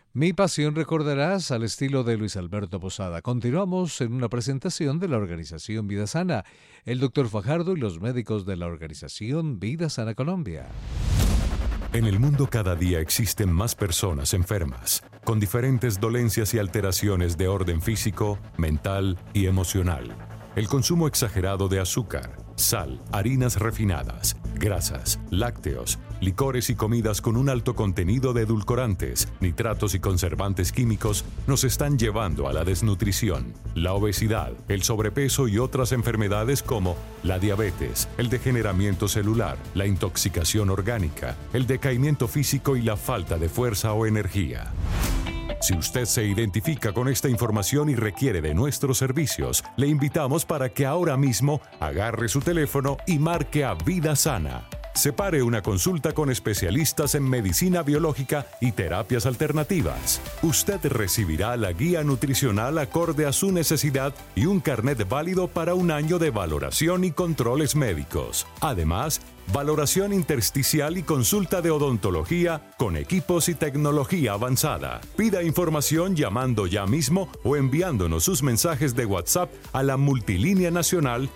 Mi pasión recordarás al estilo de Luis Alberto Posada. Continuamos en una presentación de la organización Vida Sana, el doctor Fajardo y los médicos de la organización Vida Sana Colombia. En el mundo cada día existen más personas enfermas, con diferentes dolencias y alteraciones de orden físico, mental y emocional. El consumo exagerado de azúcar, sal, harinas refinadas, grasas, lácteos, licores y comidas con un alto contenido de edulcorantes, nitratos y conservantes químicos nos están llevando a la desnutrición, la obesidad, el sobrepeso y otras enfermedades como la diabetes, el degeneramiento celular, la intoxicación orgánica, el decaimiento físico y la falta de fuerza o energía. Si usted se identifica con esta información y requiere de nuestros servicios, le invitamos para que ahora mismo agarre su teléfono y marque a Vida Sana. Separe una consulta con especialistas en medicina biológica y terapias alternativas. Usted recibirá la guía nutricional acorde a su necesidad y un carnet válido para un año de valoración y controles médicos. Además, valoración intersticial y consulta de odontología con equipos y tecnología avanzada. Pida información llamando ya mismo o enviándonos sus mensajes de WhatsApp a la multilínea nacional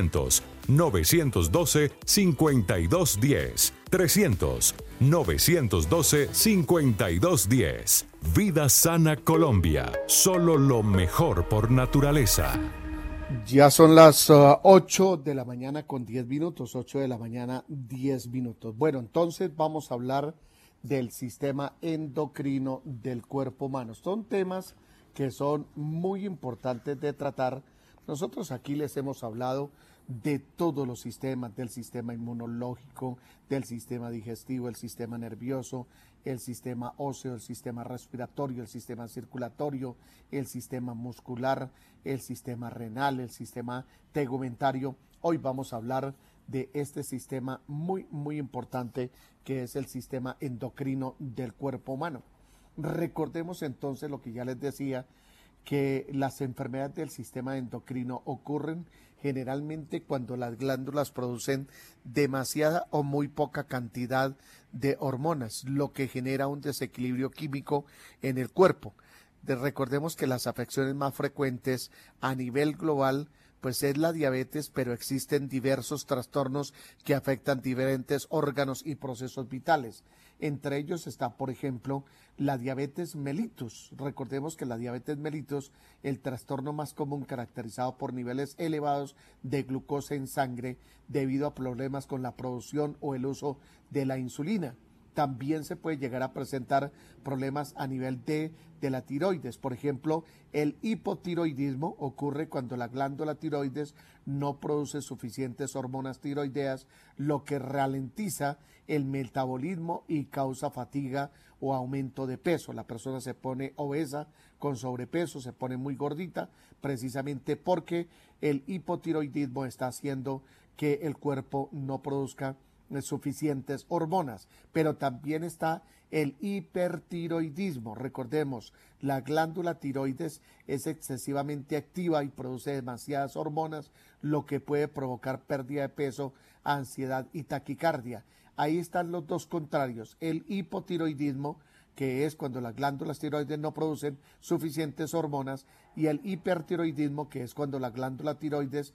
300-912-5210. 300-912-5210. Vida Sana Colombia. Solo lo mejor por naturaleza. Ya son las 8 de la mañana con 10 minutos, 8 de la mañana 10 minutos. Bueno, entonces vamos a hablar del sistema endocrino del cuerpo humano. Son temas que son muy importantes de tratar. Nosotros aquí les hemos hablado de todos los sistemas, del sistema inmunológico, del sistema digestivo, el sistema nervioso, el sistema óseo, el sistema respiratorio, el sistema circulatorio, el sistema muscular, el sistema renal, el sistema tegumentario. Hoy vamos a hablar de este sistema muy importante que es el sistema endocrino del cuerpo humano. Recordemos entonces lo que ya les decía, que las enfermedades del sistema endocrino ocurren generalmente cuando las glándulas producen demasiada o muy poca cantidad de hormonas, lo que genera un desequilibrio químico en el cuerpo. Recordemos que las afecciones más frecuentes a nivel global pues es la diabetes, pero existen diversos trastornos que afectan diferentes órganos y procesos vitales. Entre ellos está, por ejemplo, la diabetes mellitus. Recordemos que la diabetes mellitus, el trastorno más común caracterizado por niveles elevados de glucosa en sangre debido a problemas con la producción o el uso de la insulina. También se puede llegar a presentar problemas a nivel de la tiroides. Por ejemplo, el hipotiroidismo ocurre cuando la glándula tiroides no produce suficientes hormonas tiroideas, lo que ralentiza el metabolismo y causa fatiga o aumento de peso. La persona se pone obesa, con sobrepeso, se pone muy gordita, precisamente porque el hipotiroidismo está haciendo que el cuerpo no produzca suficientes hormonas. Pero también está el hipertiroidismo. Recordemos, la glándula tiroides es excesivamente activa y produce demasiadas hormonas, lo que puede provocar pérdida de peso, ansiedad y taquicardia. Ahí están los dos contrarios, el hipotiroidismo, que es cuando las glándulas tiroides no producen suficientes hormonas, y el hipertiroidismo, que es cuando la glándula tiroides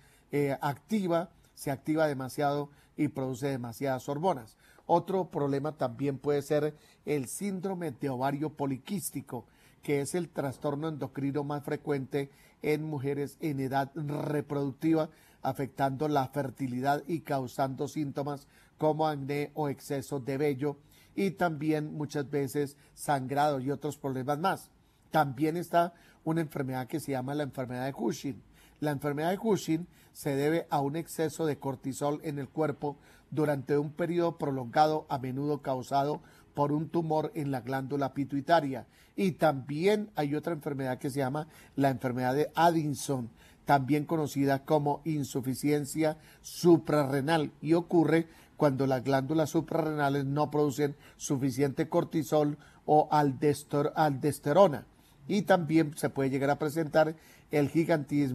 se activa demasiado y produce demasiadas hormonas. Otro problema también puede ser el síndrome de ovario poliquístico, que es el trastorno endocrino más frecuente en mujeres en edad reproductiva, afectando la fertilidad y causando síntomas como acné o exceso de vello, y también muchas veces sangrado y otros problemas más. También está una enfermedad que se llama la enfermedad de Cushing. La enfermedad de Cushing se debe a un exceso de cortisol en el cuerpo durante un periodo prolongado, a menudo causado por un tumor en la glándula pituitaria. Y también hay otra enfermedad que se llama la enfermedad de Addison, también conocida como insuficiencia suprarrenal, y ocurre cuando las glándulas suprarrenales no producen suficiente cortisol o aldosterona. Y también se puede llegar a presentar el gigantismo,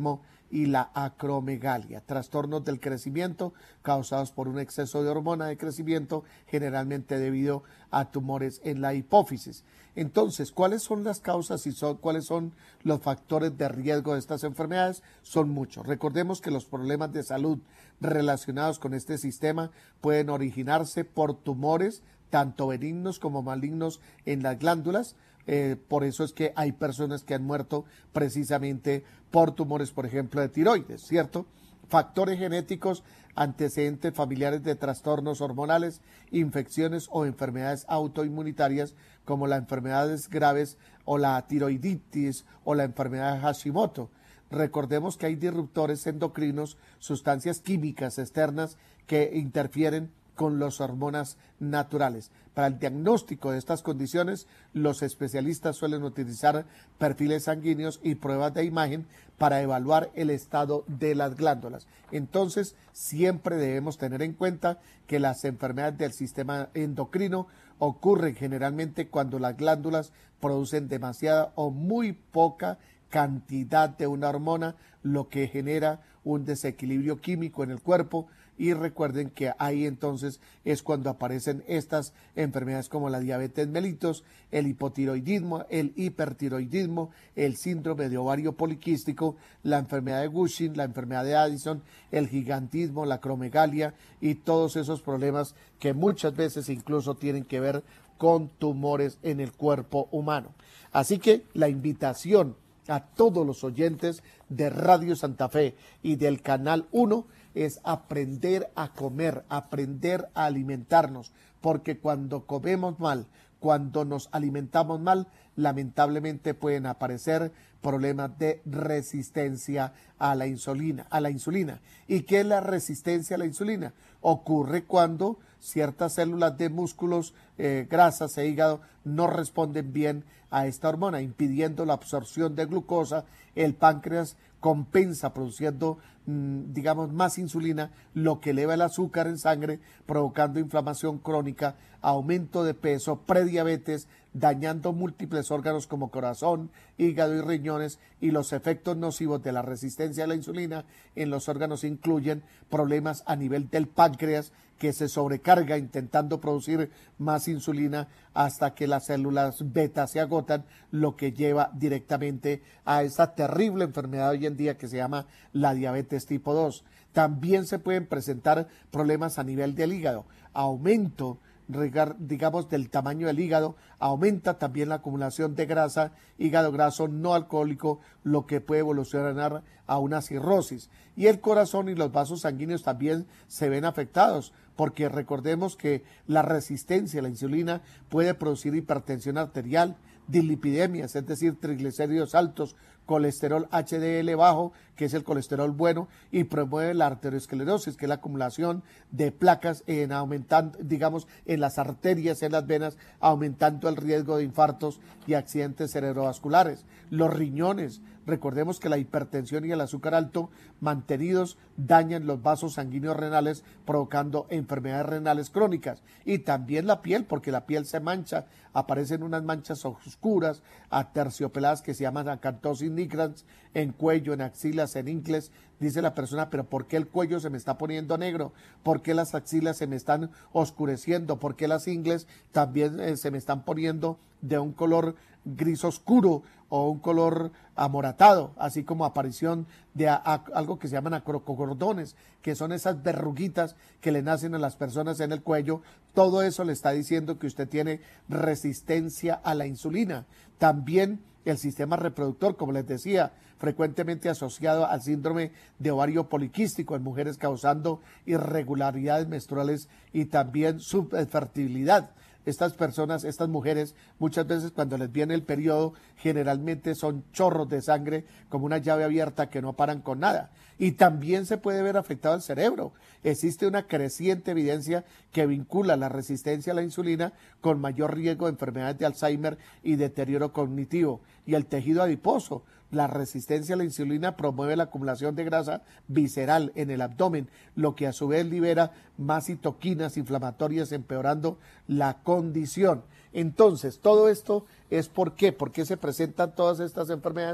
y la acromegalia, trastornos del crecimiento causados por un exceso de hormona de crecimiento, generalmente debido a tumores en la hipófisis. Entonces, ¿cuáles son las causas y cuáles son los factores de riesgo de estas enfermedades? Son muchos. Recordemos que los problemas de salud relacionados con este sistema pueden originarse por tumores, tanto benignos como malignos en las glándulas. Por eso es que hay personas que han muerto precisamente por tumores, por ejemplo, de tiroides, ¿cierto? Factores genéticos, antecedentes familiares de trastornos hormonales, infecciones o enfermedades autoinmunitarias como las enfermedades graves o la tiroiditis o la enfermedad de Hashimoto. Recordemos que hay disruptores endocrinos, sustancias químicas externas que interfieren con las hormonas naturales. Para el diagnóstico de estas condiciones, los especialistas suelen utilizar perfiles sanguíneos y pruebas de imagen para evaluar el estado de las glándulas. Entonces, siempre debemos tener en cuenta que las enfermedades del sistema endocrino ocurren generalmente cuando las glándulas producen demasiada o muy poca cantidad de una hormona, lo que genera un desequilibrio químico en el cuerpo. Y recuerden que ahí entonces es cuando aparecen estas enfermedades como la diabetes mellitus, el hipotiroidismo, el hipertiroidismo, el síndrome de ovario poliquístico, la enfermedad de Cushing, la enfermedad de Addison, el gigantismo, la acromegalia y todos esos problemas que muchas veces incluso tienen que ver con tumores en el cuerpo humano. Así que la invitación a todos los oyentes de Radio Santa Fe y del Canal 1 es aprender a comer, aprender a alimentarnos, porque cuando comemos mal, cuando nos alimentamos mal, lamentablemente pueden aparecer problemas de resistencia a la insulina. ¿Y qué es la resistencia a la insulina? Ocurre cuando ciertas células de músculos, grasas e hígado no responden bien a esta hormona, impidiendo la absorción de glucosa. El páncreas compensa produciendo, digamos, más insulina, lo que eleva el azúcar en sangre, provocando inflamación crónica, aumento de peso, prediabetes, dañando múltiples órganos como corazón, hígado y riñones, y los efectos nocivos de la resistencia a la insulina en los órganos incluyen problemas a nivel del páncreas, que se sobrecarga intentando producir más insulina hasta que las células beta se agotan, lo que lleva directamente a esa terrible enfermedad hoy en día que se llama la diabetes tipo 2. También se pueden presentar problemas a nivel del hígado, aumento, digamos, del tamaño del hígado, aumenta también la acumulación de grasa, hígado graso no alcohólico, lo que puede evolucionar a una cirrosis. Y el corazón y los vasos sanguíneos también se ven afectados, porque recordemos que la resistencia a la insulina puede producir hipertensión arterial, dislipidemias, es decir, triglicéridos altos, colesterol HDL bajo, que es el colesterol bueno, y promueve la arteriosclerosis, que es la acumulación de placas aumentando, digamos, en las arterias, en las venas, aumentando el riesgo de infartos y accidentes cerebrovasculares. Los riñones, recordemos que la hipertensión y el azúcar alto mantenidos dañan los vasos sanguíneos renales, provocando enfermedades renales crónicas. Y también la piel, porque la piel se mancha, aparecen unas manchas oscuras, aterciopeladas, que se llaman acantosis nigrans, en cuello, en axilas, en ingles. Dice la persona, pero ¿por qué el cuello se me está poniendo negro? ¿Por qué las axilas se me están oscureciendo? ¿Por qué las ingles también se me están poniendo de un color gris oscuro o un color amoratado? Así como aparición de algo que se llaman acrocogordones, que son esas verruguitas que le nacen a las personas en el cuello. Todo eso le está diciendo que usted tiene resistencia a la insulina. También el sistema reproductor, como les decía, frecuentemente asociado al síndrome de ovario poliquístico en mujeres, causando irregularidades menstruales y también subfertilidad. Estas personas, estas mujeres, muchas veces cuando les viene el periodo, generalmente son chorros de sangre como una llave abierta que no paran con nada. Y también se puede ver afectado el cerebro. Existe una creciente evidencia que vincula la resistencia a la insulina con mayor riesgo de enfermedades de Alzheimer y deterioro cognitivo. Y el tejido adiposo. La resistencia a la insulina promueve la acumulación de grasa visceral en el abdomen, lo que a su vez libera más citoquinas inflamatorias, empeorando la condición. Entonces, todo esto es ¿por qué? ¿Por qué se presentan todas estas enfermedades?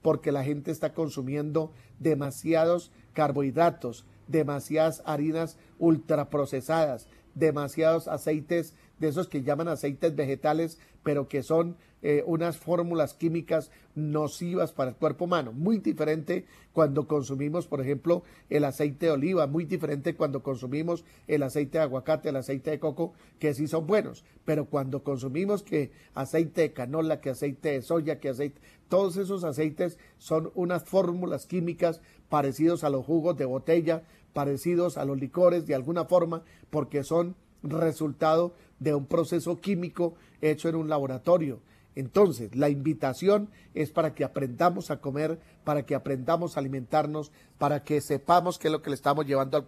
porque la gente está consumiendo demasiados carbohidratos, demasiadas harinas ultraprocesadas, demasiados aceites de esos que llaman aceites vegetales, pero que son unas fórmulas químicas nocivas para el cuerpo humano. Muy diferente cuando consumimos, por ejemplo, el aceite de oliva, muy diferente cuando consumimos el aceite de aguacate, el aceite de coco, que sí son buenos, pero cuando consumimos que aceite de canola, que aceite de soya, que aceite, todos esos aceites son unas fórmulas químicas parecidos a los jugos de botella, parecidos a los licores de alguna forma, porque son resultado de un proceso químico hecho en un laboratorio. Entonces, la invitación es para que aprendamos a comer, para que aprendamos a alimentarnos, para que sepamos qué es lo que le estamos llevando al